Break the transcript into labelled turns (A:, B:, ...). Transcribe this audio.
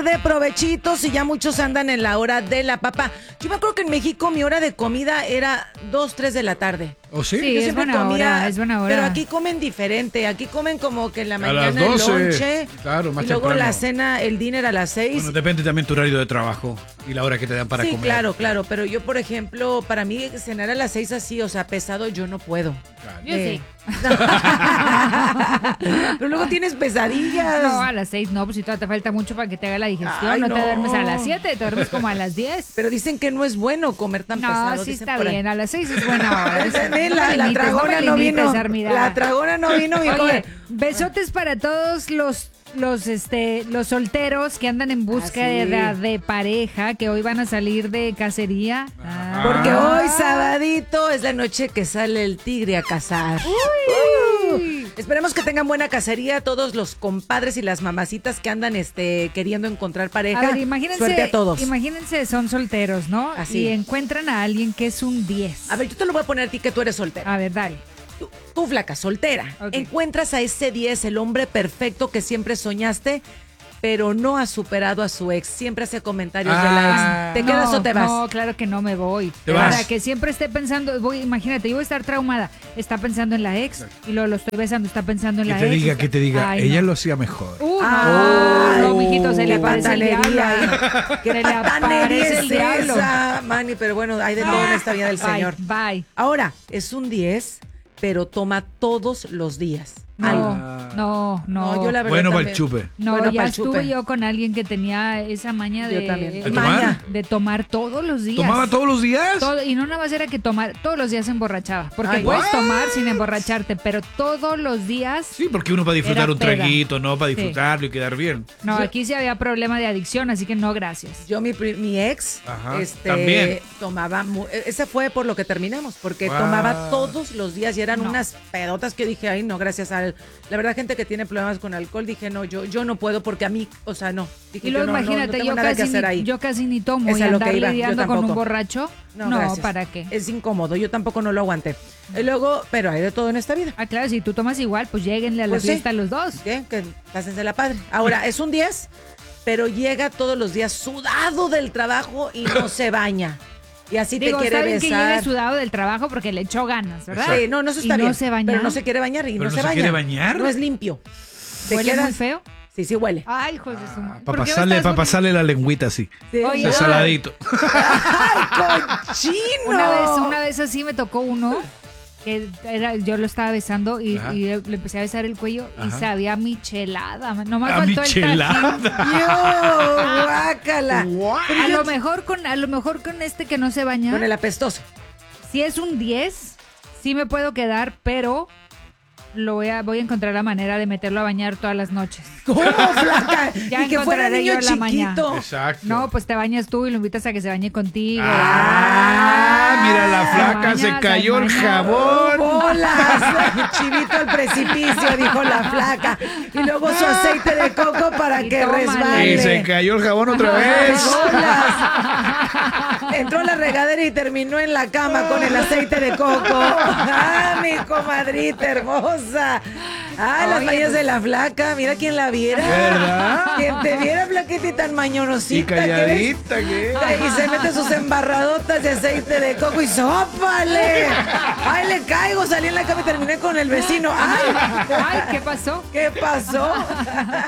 A: tarde, provechitos, y ya muchos andan en la hora de la papa. Yo me acuerdo que en México mi hora de comida era 2, 3 de la tarde.
B: ¿Oh, sí?
A: Yo
C: es
A: siempre
C: buena hora, es buena hora.
A: Pero aquí comen diferente. Aquí comen como que en la
B: A
A: mañana
B: las 12,
A: el lonche.
B: claro, más
A: y luego
B: temprano.
A: la cena, el dinner a las 6.
B: Bueno, depende también tu horario de trabajo y la hora que te dan para
A: sí,
B: comer.
A: claro. Pero yo, por ejemplo, para mí cenar a las 6 así, o sea, pesado, yo no puedo.
B: Claro.
C: Yo sí.
A: Pero luego tienes pesadillas.
C: No, a las 6 no, pues si todavía te falta mucho para que te haga la digestión.
A: Ay,
C: no te
A: no.
C: duermes a las 7, te duermes como a las 10.
A: Pero dicen que no es bueno comer tan pesado.
C: No, sí
A: dicen
C: está
A: por ahí.
C: bien, a las 6 es buena hora.
A: La tragona no vino. La tragona no vino, mi
C: Oye,
A: joven.
C: besotes para todos los solteros que andan en búsqueda de pareja, que hoy van a salir de cacería.
A: Porque hoy, sabadito, es la noche que sale el tigre a cazar. Esperemos que tengan buena cacería todos los compadres y las mamacitas que andan queriendo encontrar pareja.
C: A ver, imagínense,
A: Suerte a todos.
C: imagínense, son solteros, ¿no?
A: Así.
C: Y encuentran a alguien que es un 10.
A: A ver, yo te lo voy a poner a ti que tú eres soltera.
C: A ver, dale.
A: Tú, flaca, soltera.
C: Ok.
A: Encuentras a ese 10, el hombre perfecto que siempre soñaste, pero no ha superado a su ex. Siempre hace comentarios de la ex. ¿Te quedas o te vas?
C: No, claro que no me voy.
B: Te
C: Para
B: vas.
C: que siempre esté pensando, imagínate, yo voy a estar traumada. Está pensando en la ex y luego lo estoy besando, está pensando en
B: Que
C: la
B: te
C: ex.
B: diga, que te diga.
C: Ay,
B: Ella
C: no.
B: lo hacía mejor.
C: No, mijito, se le
A: qué
C: aparece el diablo.
A: patanería.
C: Se le aparece el diablo.
A: Esa, Manny, pero bueno, hay de todo en esta vida del
C: Bye,
A: Señor.
C: Bye.
A: Ahora, es un 10, pero toma todos los días. Algo.
C: No.
A: yo la verdad
B: Bueno, para
A: también.
B: el chupe.
C: No,
A: Bueno,
C: ya
A: pa'l chupe.
C: estuve yo con alguien que tenía esa maña
A: Yo
C: de,
A: también.
B: ¿De tomar?
C: de tomar todos los días.
B: ¿Tomaba todos los días?
C: Y no nada más era que tomar, todos los días se emborrachaba. Porque
A: Ay,
C: puedes
B: what?
C: tomar sin emborracharte, pero todos los días.
B: Sí, porque uno para disfrutar
C: Era
B: un
C: peda.
B: traguito, ¿no? Para disfrutarlo y quedar bien.
C: No, aquí sí había problema de adicción, así que no, gracias.
A: Yo, mi ex,
B: Ajá, también.
A: tomaba, ese fue por lo que terminamos, porque
B: Wow.
A: tomaba todos los días y eran
C: No.
A: unas pedotas que dije, ay, no, gracias a él. La verdad, gente que tiene problemas con alcohol, dije, no, yo no puedo porque a mí, o sea, no. Dije,
C: Y luego
A: yo no
C: imagínate,
A: tengo nada que hacer ahí.
C: yo casi ni tomo
A: Es
C: y
A: a lo que
C: andar
A: iba, yo
C: lidiando con
A: tampoco.
C: un borracho. No,
A: gracias.
C: ¿para qué?
A: Es incómodo, yo tampoco no lo aguanté. Y luego, pero hay de todo en esta vida.
C: Ah, claro, si tú tomas igual, pues lléguenle a la
A: Pues sí.
C: fiesta los dos.
A: ¿Qué? Que pásense la padre. Ahora, es un 10, pero llega todos los días sudado del trabajo y no se baña. Y así
C: Digo,
A: te
C: está
A: quiere
C: bien que llegue
A: besar.
C: sudado del trabajo porque le echó ganas, ¿verdad?
A: Sí, no, eso está
C: ¿Y
A: bien.
C: no se baña?
A: Pero no se quiere bañar y
B: ¿Pero
A: no se baña.
B: quiere bañar?
A: No es limpio. Te
C: ¿Huele
A: quedas-
C: muy feo?
A: Sí, sí huele.
C: Ay, hijos de su... ¿Por
B: Para
C: qué me
B: pasarle,
C: estás
B: pasarle la lengüita así.
A: Sí.
C: Oye,
B: De saladito.
A: ¡Ay, cochino!
C: Una vez así me tocó uno que yo lo estaba besando y
B: Ajá.
C: le empecé a besar el cuello y
B: Ajá.
C: sabía a michelada. Nomás
B: A
C: faltó el
B: michelada.
C: tajín.
A: ¡Yo! ¡Guácala!
C: A lo mejor con este que no se baña,
A: Con el apestoso.
C: si es un 10, sí me puedo quedar, pero voy a encontrar la manera de meterlo a bañar todas las noches.
A: ¿Cómo, flaca?
C: Ya
A: Y que fuera
C: encontraré
A: niño
C: yo la maña.
A: chiquito.
B: Exacto.
C: No, pues te bañas tú y lo invitas a que se bañe contigo.
B: Mira, la flaca
C: Hay
B: se
C: mañas,
B: cayó
C: hay
B: el
C: mañas.
B: jabón.
A: ¡Bolas! Chivito al precipicio, dijo la flaca. Y luego su aceite de coco para
C: Y
A: que
C: tómale.
A: resbale.
B: Y se cayó el jabón otra vez.
A: ¡Bolas! Entró a la regadera y terminó en la cama con el aceite de coco. ¡Ah, mi comadrita hermosa! ¡Ah, las
C: Oye,
A: mañas
C: pues-
A: de la flaca! Mira quién la viera.
B: ¿Verdad?
A: Quien te viera, flaquita y tan
B: Y
A: mañonosita.
B: calladita, ¿qué?
A: Y se mete sus embarradotas de aceite de coco y ¡sópale! ¡Ay, le caigo! Salí en la cama y terminé con el vecino. ¡Ay!
C: Ay, ¿qué pasó?
A: ¿Qué pasó?